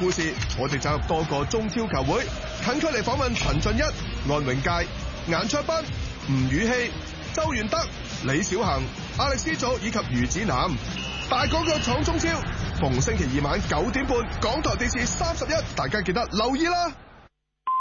故事，我哋走入多個中超球會，近距離訪問陳俊一、安永佳、顏卓彬、吳宇希、周元德、李小恒、亞力斯祖以及余子南。大港腳闖中超，逢星期二晚9點半，港台電視31，大家記得留意啦。